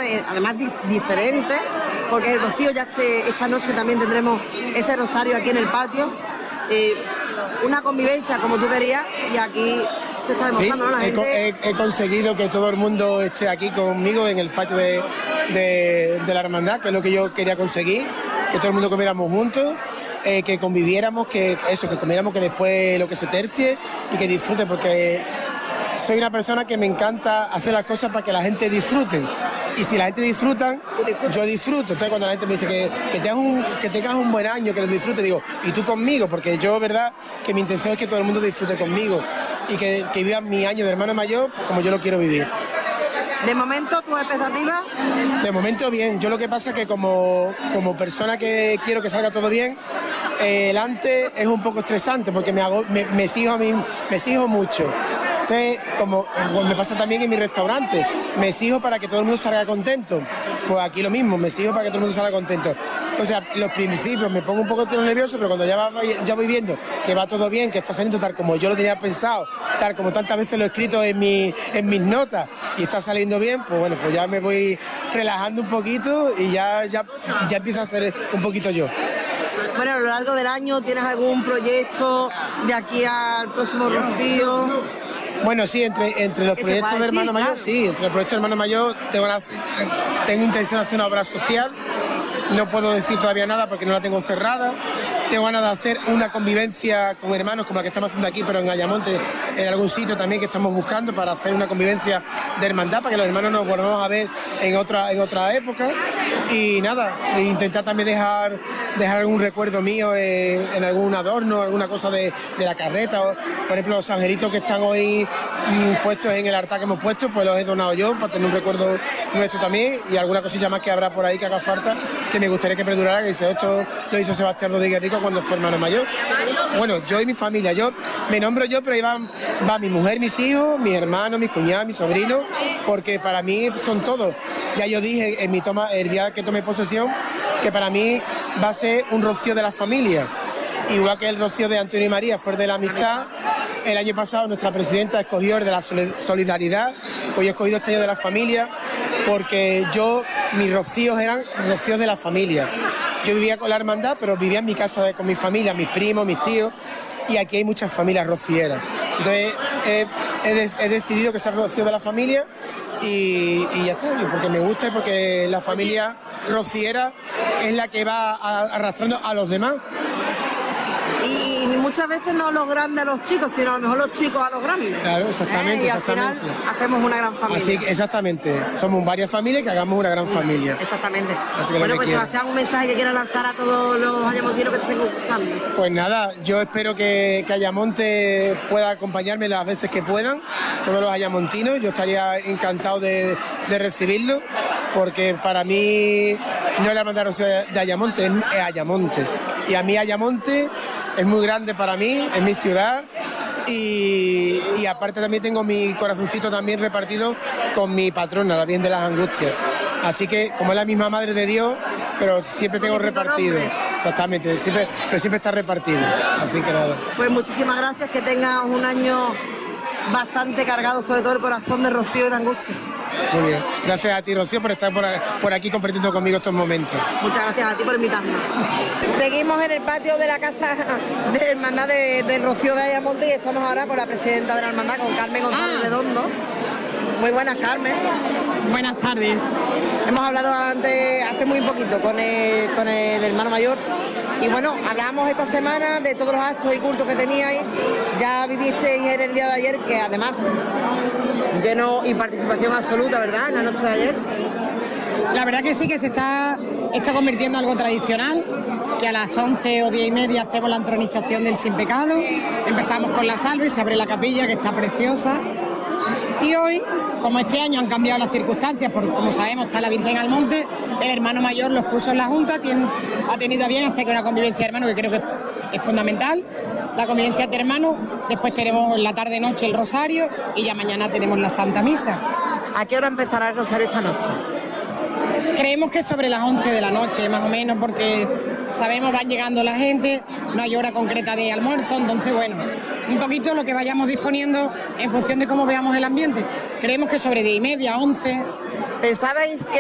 además diferentes, porque el rocío ya esta noche también tendremos ese rosario aquí en el patio. Una convivencia como tú querías y aquí se está demostrando, ¿no? La gente... he conseguido que todo el mundo esté aquí conmigo en el patio de la hermandad, que es lo que yo quería conseguir, que todo el mundo comiéramos juntos, que conviviéramos, que comiéramos, que después lo que se tercie y que disfrute, porque soy una persona que me encanta hacer las cosas para que la gente disfrute. Y si la gente disfruta, yo disfruto. Entonces cuando la gente me dice que tengas un buen año, que lo disfrute, digo, y tú conmigo, porque yo, verdad, que mi intención es que todo el mundo disfrute conmigo y que viva mi año de hermano mayor como yo lo quiero vivir. ¿De momento tus expectativas? De momento bien. Yo lo que pasa es que como persona que quiero que salga todo bien, el antes es un poco estresante porque me exijo mucho. Entonces, como me pasa también en mi restaurante, me exijo para que todo el mundo salga contento. Pues aquí lo mismo, me exijo para que todo el mundo salga contento. O sea, los principios me pongo un poco nervioso, pero cuando ya voy viendo que va todo bien, que está saliendo tal como yo lo tenía pensado, tal como tantas veces lo he escrito en mis notas y está saliendo bien, pues bueno, pues ya me voy relajando un poquito y ya empiezo a ser un poquito yo. Bueno, a lo largo del año, ¿tienes algún proyecto de aquí al próximo rocío? Bueno, sí, entre los proyectos de Hermano Mayor, claro. Sí, entre los proyectos de Hermano Mayor tengo intención de hacer una obra social. No puedo decir todavía nada porque no la tengo cerrada. Tengo ganas de hacer una convivencia con hermanos como la que estamos haciendo aquí, pero en Ayamonte, en algún sitio también que estamos buscando para hacer una convivencia de hermandad, para que los hermanos nos volvamos a ver en otra época. Y nada, intentar también dejar algún recuerdo mío en algún adorno, alguna cosa de la carreta. Por ejemplo, los angelitos que están hoy puestos en el altar que hemos puesto, pues los he donado yo para tener un recuerdo nuestro también, y alguna cosilla más que habrá por ahí que haga falta, que me gustaría que perdurara, que dice, esto lo hizo Sebastián Rodríguez Rico cuando fue hermano mayor. Bueno, yo y mi familia, yo me nombro yo, pero ahí va mi mujer, mis hijos, mis hermanos, mis cuñados, mis sobrinos, porque para mí son todos. Ya yo dije en mi el día que tomé posesión, que para mí va a ser un rocío de la familia. Igual que el rocío de Antonio y María fue de la amistad. El año pasado nuestra presidenta escogió el de la solidaridad, pues yo he escogido este año de la familia, porque mis rocíos eran rocíos de la familia. Yo vivía con la hermandad, pero vivía en mi casa con mi familia, mis primos, mis tíos, y aquí hay muchas familias rocieras. Entonces he decidido que sea el rocío de la familia y ya está, porque me gusta y porque la familia rociera es la que va arrastrando a los demás. Y muchas veces no los grandes a los chicos, sino a lo mejor los chicos a los grandes. Claro, exactamente. Y exactamente. Al final hacemos una gran familia. Así que, exactamente. Somos varias familias que hagamos una gran familia. Exactamente. Así que bueno, pues Sebastián, un mensaje que quieras lanzar a todos los ayamontinos que te estén escuchando. Pues nada, yo espero que Ayamonte pueda acompañarme las veces que puedan, todos los ayamontinos. Yo estaría encantado de recibirlo, porque para mí no es la hermandad de Ayamonte, es Ayamonte. Y a mí Ayamonte es muy grande para mí, es mi ciudad, y aparte también tengo mi corazoncito también repartido con mi patrona, la Virgen de las Angustias. Así que como es la misma Madre de Dios, pero siempre tengo repartido. Exactamente, pero siempre está repartido. Así que nada. Pues muchísimas gracias, que tengas un año bastante cargado, sobre todo el corazón de Rocío y de Angustia. Muy bien, gracias a ti, Rocío, por estar por aquí compartiendo conmigo estos momentos. Muchas gracias a ti por invitarme. Seguimos en el patio de la casa de hermandad de Rocío de Ayamonte y estamos ahora con la presidenta de la hermandad, con Carmen González Redondo. Muy buenas, Carmen. Buenas tardes. Hemos hablado hace muy poquito con el hermano mayor. Y bueno, hablamos esta semana de todos los actos y cultos que teníais. Ya vivisteis en el día de ayer, que además lleno y participación absoluta, ¿verdad?, en la noche de ayer. La verdad que sí, que se está convirtiendo en algo tradicional, que a las 11 o 10 y media hacemos la entronización del Sin Pecado. Empezamos con la salve, se abre la capilla, que está preciosa. Y hoy, como este año han cambiado las circunstancias, porque como sabemos está la Virgen al monte, el hermano mayor los puso en la Junta, ha tenido a bien hacer una convivencia de hermanos, que creo que es fundamental, la convivencia de hermanos. Después tenemos la tarde-noche el rosario y ya mañana tenemos la Santa Misa. ¿A qué hora empezará el rosario esta noche? Creemos que sobre las 11 de la noche, más o menos, porque sabemos van llegando la gente, no hay hora concreta de almuerzo, entonces bueno, un poquito lo que vayamos disponiendo en función de cómo veamos el ambiente. Creemos que sobre 10 y media, 11. ¿Pensabais que